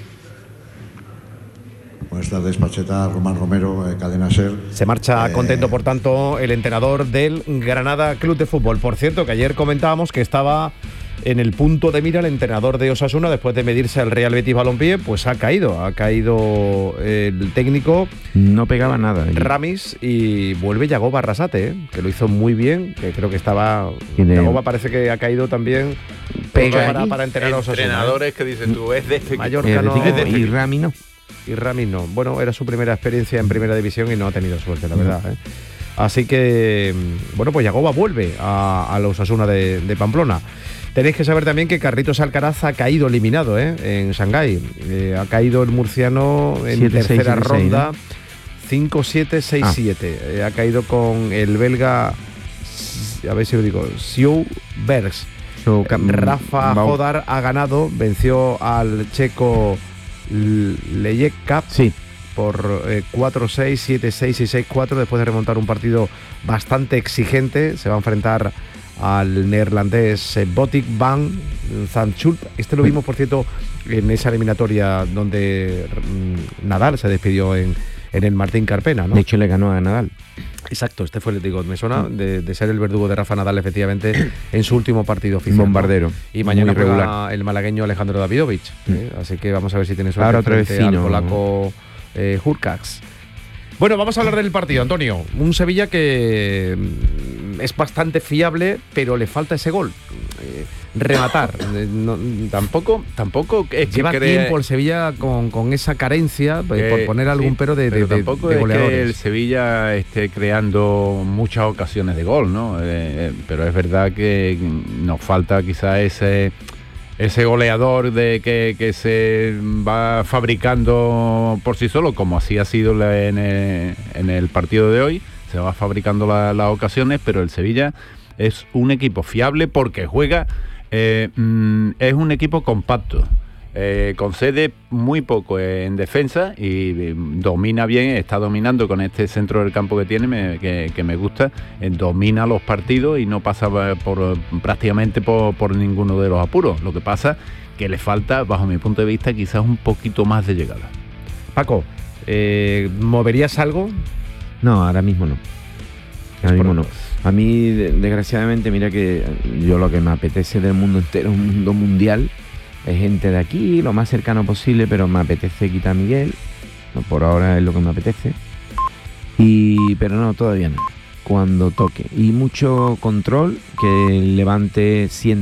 Buenas tardes, Pacheta, Román Romero, eh, Cadena Ser. Se marcha eh... contento, por tanto, el entrenador del Granada Club de Fútbol. Por cierto, que ayer comentábamos que estaba en el punto de mira el entrenador de Osasuna después de medirse al Real Betis Balompié, pues ha caído, ha caído el técnico. No pegaba nada. Ramis, y vuelve Yagoba Arrasate, ¿eh? Que lo hizo muy bien, que creo que estaba... Yagoba parece que ha caído también Pega para, para entrenar a Osasuna. Entrenadores que dices tú, es de este Mallorca no, es de este y Ramis no. Y Ramis no. Bueno, era su primera experiencia en primera división y no ha tenido suerte, la verdad, ¿eh? Así que, bueno, pues Yagoba vuelve a, a la Osasuna de, de Pamplona. Tenéis que saber también que Carlitos Alcaraz ha caído eliminado, ¿eh? En Shanghái. Eh, ha caído el murciano en siete, tercera seis, ronda, seis, ¿no? cinco siete seis siete. Ah. Eh, ha caído con el belga, a ver si lo digo, Siu Bergs. So, Rafa Jodar ha ganado, venció al checo Lejek sí. por eh, cuatro seis, siete seis y seis cuatro, después de remontar un partido bastante exigente. Se va a enfrentar al neerlandés eh, Botic van Zandschulp. Este lo vimos, por cierto, en esa eliminatoria donde mm, Nadal se despidió en, en el Martín Carpena, ¿no? De hecho, le ganó a Nadal. Exacto, este fue, digo, me suena de, de ser el verdugo de Rafa Nadal, efectivamente, en su último partido oficial. Bombardero. ¿no? Y mañana juega el malagueño Alejandro Davidovich. Mm. ¿eh? Así que vamos a ver si tiene suerte. Ahora otra vez al polaco eh, Hurkacz. Bueno, vamos a hablar del partido, Antonio. Un Sevilla que es bastante fiable, pero le falta ese gol. Eh, rematar. No, tampoco, tampoco es que lleva cree... tiempo el Sevilla con, con esa carencia, que, por poner algún sí, pero de, pero de, tampoco de, de goleadores. Es que el Sevilla esté creando muchas ocasiones de gol, ¿no? Eh, pero es verdad que nos falta quizá ese... ese goleador de que, que se va fabricando por sí solo, como así ha sido en el, en el partido de hoy. Se va fabricando la, las ocasiones, pero el Sevilla es un equipo fiable porque juega, eh, mm, es un equipo compacto, eh, concede muy poco en defensa y eh, domina bien, está dominando con este centro del campo que tiene, me, que, que me gusta, eh, domina los partidos y no pasa por prácticamente por, por ninguno de los apuros. Lo que pasa que le falta, bajo mi punto de vista, quizás un poquito más de llegada. Paco, eh, ¿moverías algo? No, ahora mismo no. Ahora mismo no. A mí, desgraciadamente, mira que yo lo que me apetece del mundo entero, un mundo mundial, es gente de aquí, lo más cercano posible, pero me apetece quitar a Miguel. No, por ahora es lo que me apetece. Y pero no, todavía no. Cuando toque. Y mucho control, que el Levante sienta